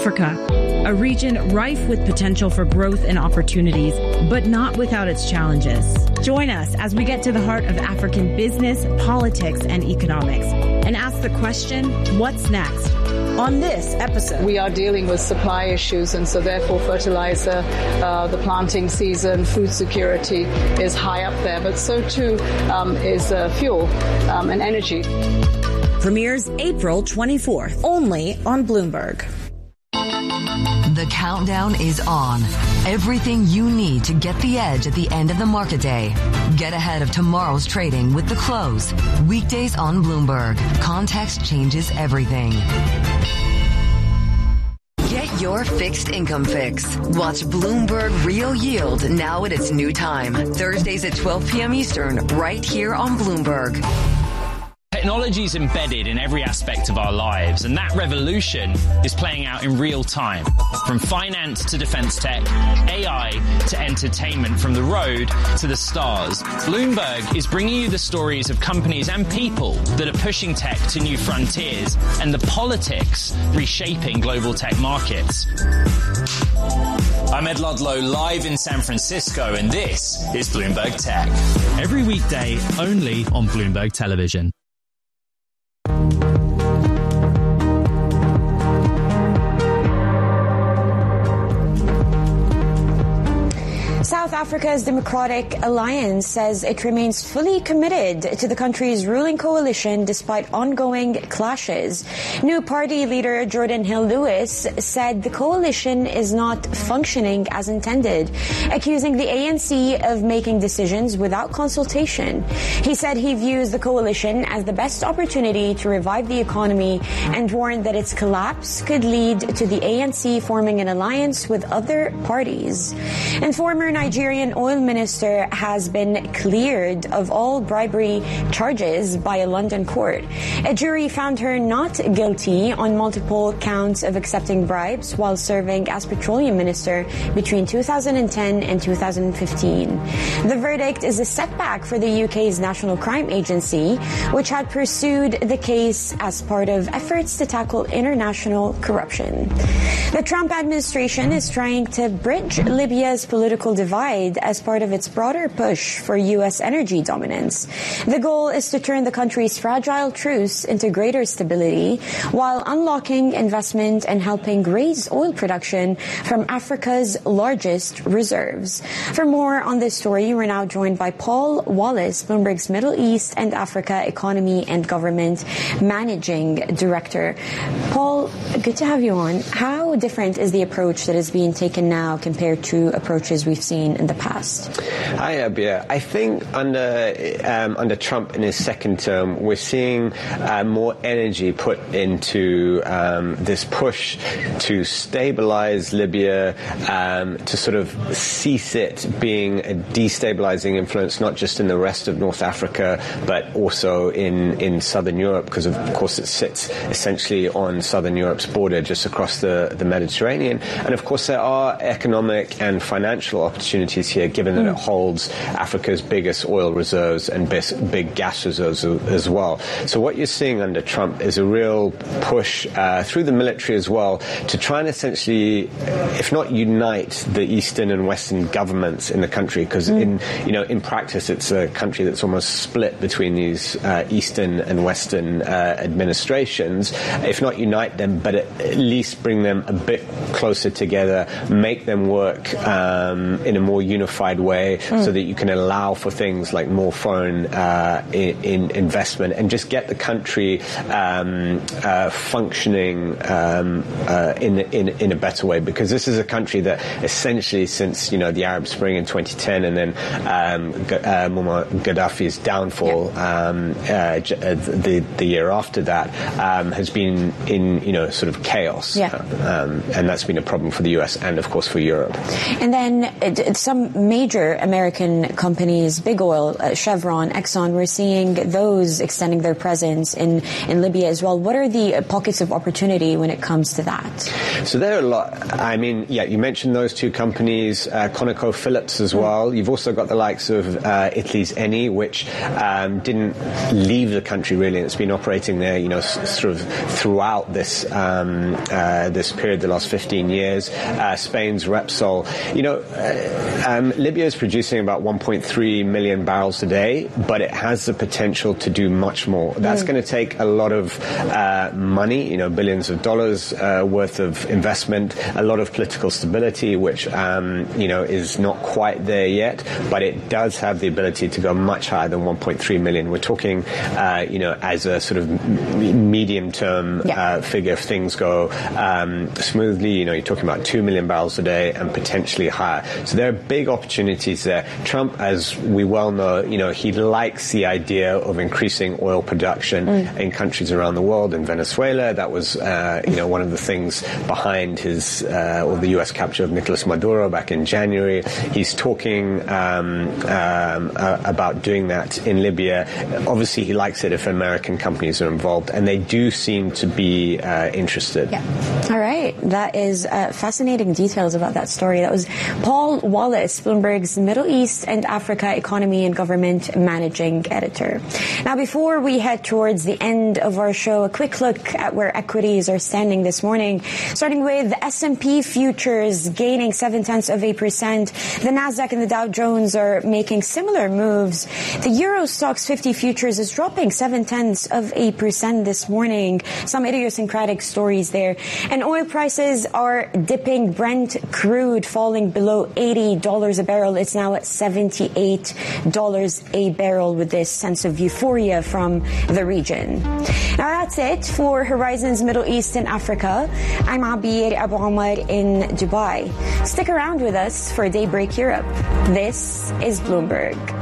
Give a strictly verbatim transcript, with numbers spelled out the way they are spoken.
Africa, a region rife with potential for growth and opportunities, but not without its challenges. Join us as we get to the heart of African business, politics, and economics, and ask the question, what's next? On this episode, we are dealing with supply issues, and so therefore fertilizer, uh, the planting season, food security is high up there, but so too um, is uh, fuel um, and energy. Premieres April twenty-fourth, only on Bloomberg. The countdown is on. Everything you need to get the edge at the end of the market day. Get ahead of tomorrow's trading with The Close. Weekdays on Bloomberg. Context changes everything. Get your fixed income fix. Watch Bloomberg Real Yield now at its new time. Thursdays at twelve p.m. Eastern, right here on Bloomberg. Technology is embedded in every aspect of our lives, and that revolution is playing out in real time. From finance to defense tech, A I to entertainment, from the road to the stars. Bloomberg is bringing you the stories of companies and people that are pushing tech to new frontiers and the politics reshaping global tech markets. I'm Ed Ludlow, live in San Francisco, and this is Bloomberg Tech. Every weekday, only on Bloomberg Television. South Africa's Democratic Alliance says it remains fully committed to the country's ruling coalition despite ongoing clashes. New party leader Jordan Hill-Lewis said the coalition is not functioning as intended, accusing the A N C of making decisions without consultation. He said he views the coalition as the best opportunity to revive the economy and warned that its collapse could lead to the A N C forming an alliance with other parties. And former Nigerian oil minister has been cleared of all bribery charges by a London court. A jury found her not guilty on multiple counts of accepting bribes while serving as petroleum minister between two thousand ten and two thousand fifteen. The verdict is a setback for the U K's National Crime Agency, which had pursued the case as part of efforts to tackle international corruption. The Trump administration is trying to bridge Libya's political divide as part of its broader push for U S energy dominance. The goal is to turn the country's fragile truce into greater stability while unlocking investment and helping raise oil production from Africa's largest reserves. For more on this story, we're now joined by Paul Wallace, Bloomberg's Middle East and Africa Economy and Government Managing Director. Paul, good to have you on. How different is the approach that is being taken now compared to approaches we've seen in the past? Hi, Abia. I think under um, under Trump in his second term, we're seeing uh, more energy put into um, this push to stabilize Libya, um, to sort of cease it being a destabilizing influence, not just in the rest of North Africa, but also in, in Southern Europe, because of course it sits essentially on Southern Europe's border just across the, the Mediterranean. And of course there are economic and financial opportunities here, given that mm. it holds Africa's biggest oil reserves and big, big gas reserves as well. So what you're seeing under Trump is a real push uh, through the military as well to try and essentially, if not unite the Eastern and Western governments in the country, because mm. in you know in practice it's a country that's almost split between these uh, Eastern and Western uh, administrations. If not unite them, but at least bring them a bit closer together, make them work um, in a more unified way, mm. so that you can allow for things like more foreign uh, in, in investment, and just get the country um, uh, functioning um, uh, in, in in a better way. Because this is a country that essentially, since you know the Arab Spring in twenty ten, and then um, uh, Muammar Gaddafi's downfall yeah. um, uh, the the year after that, um, has been in you know sort of chaos, yeah. um, and that's been a problem for the U S and of course for Europe. And then uh, some some major American companies, big oil, uh, Chevron, Exxon, we're seeing those extending their presence in, in Libya as well. What are the uh, pockets of opportunity when it comes to that? So there are a lot. I mean, yeah, you mentioned those two companies, uh, ConocoPhillips as well. Mm. You've also got the likes of uh, Italy's Eni, which um, didn't leave the country really. It's been operating there, you know, s- sort of throughout this um, uh, this period, the last fifteen years. Uh, Spain's Repsol. You know, uh, um, Libya is producing about one point three million barrels a day, but it has the potential to do much more. That's mm. going to take a lot of uh, money, you know, billions of dollars uh, worth of investment, a lot of political stability, which, um, you know, is not quite there yet, but it does have the ability to go much higher than one point three million. We're talking, uh, you know, as a sort of medium-term yeah. uh, figure if things go um, smoothly. You know, you're talking about two million barrels a day and potentially higher. So there are big opportunities there. Trump, as we well know, you know, he likes the idea of increasing oil production mm. in countries around the world. In Venezuela, that was, uh, you know, one of the things behind his, uh, or the U S capture of Nicolas Maduro back in January. He's talking um, um, uh, about doing that in Libya. Obviously, he likes it if American companies are involved, and they do seem to be uh, interested. Yeah. All right. That is uh, fascinating details about that story. That was Paul Wallace, Bloomberg's Middle East and Africa Economy and Government Managing Editor. Now, before we head towards the end of our show, a quick look at where equities are standing this morning, starting with the S and P futures gaining seven-tenths of a percent. The Nasdaq and the Dow Jones are making similar moves. The Euro Stoxx fifty futures is dropping seven-tenths of a percent this morning. Some idiosyncratic stories there. And oil prices are dipping. Brent crude falling below eighty dollars a barrel. It's now at seventy-eight dollars a barrel with this sense of euphoria from the region. Now that's it for Horizons Middle East and Africa. I'm Abir Abu Omar in Dubai. Stick around with us for Daybreak Europe. This is Bloomberg.